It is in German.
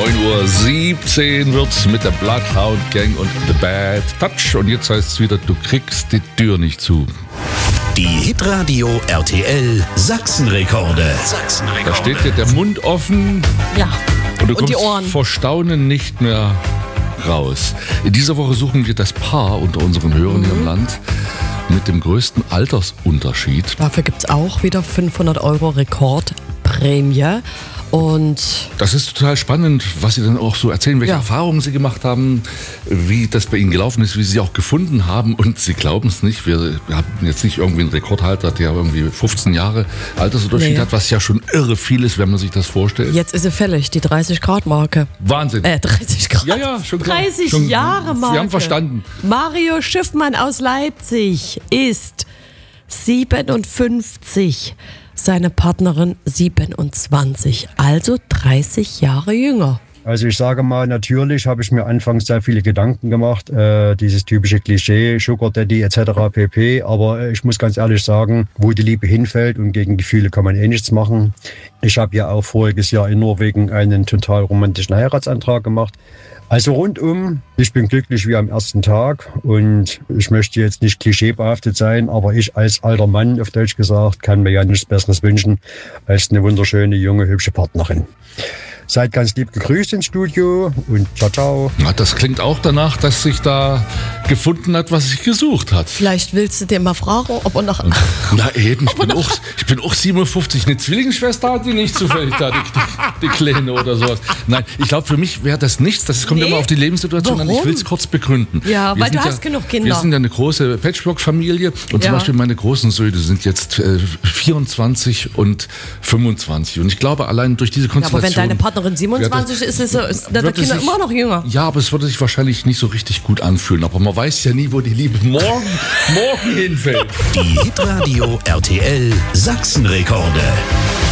9:17 Uhr wird's mit der Bloodhound Gang und The Bad Touch. Und jetzt heißt es wieder, du kriegst die Tür nicht zu. Die Hitradio RTL Sachsenrekorde. Da steht dir der Mund offen. Ja. Und du Und die kommst Ohren. vor Staunen nicht mehr raus. In dieser Woche suchen wir das Paar unter unseren Hörern hier im Land mit dem größten Altersunterschied. Dafür gibt es auch wieder 500 € Rekordprämie. Und Das ist total spannend, was Sie dann auch so erzählen, welche Ja. Erfahrungen Sie gemacht haben, wie das bei Ihnen gelaufen ist, wie Sie auch gefunden haben. Und Sie glauben es nicht, wir haben jetzt nicht irgendwie einen Rekordhalter, der irgendwie 15 Jahre Altersunterschied Nee. hat, was ja schon irre viel ist, wenn man sich das vorstellt. jetzt ist sie fällig, die 30-Grad-Marke. Wahnsinn. 30 Grad. Ja, schon klar. 30 Schon- Jahre Marke. Wir haben verstanden. Mario Schiffmann aus Leipzig ist 57. Seine Partnerin 27. Also 30 Jahre jünger. Also ich sage mal, natürlich habe ich mir anfangs sehr viele Gedanken gemacht, dieses typische Klischee, Sugar Daddy etc. pp. Aber ich muss ganz ehrlich sagen, wo die Liebe hinfällt und gegen Gefühle kann man eh nichts machen. Ich habe ja auch voriges Jahr in Norwegen einen total romantischen Heiratsantrag gemacht. Also rundum, ich bin glücklich wie am ersten Tag und ich möchte jetzt nicht klischeebehaftet sein, aber ich als alter Mann, auf Deutsch gesagt, kann mir ja nichts Besseres wünschen als eine wunderschöne, junge, hübsche Partnerin. Seid ganz lieb gegrüßt ins Studio und ciao, ciao. Ja, das klingt auch danach, dass sich da gefunden hat, was sich gesucht hat. Vielleicht willst du dir mal fragen, ob er noch... Na eben, ich bin auch 57. Eine Zwillingsschwester hat die nicht zufällig da, die Kleine oder sowas. Nein, ich glaube, für mich wäre das nichts. Das kommt Nee. immer auf die Lebenssituation an. Ich Warum? will es kurz begründen. Ja, Wir weil du sind hast genug Kinder. Wir sind ja eine große Patchwork-Familie. Und zum Ja. Beispiel meine großen Söhne sind jetzt 24 und 25. Und ich glaube, allein durch diese Ja, aber Konstellation... wenn deine Partnerin 27 ist, ist deine wird es Kinder sich- immer noch jünger. Ja, aber es würde sich wahrscheinlich nicht so richtig gut anfühlen. Aber man weiß ja nie, wo die Liebe morgen hinfällt. Die Hitradio RTL Sachsenrekorde.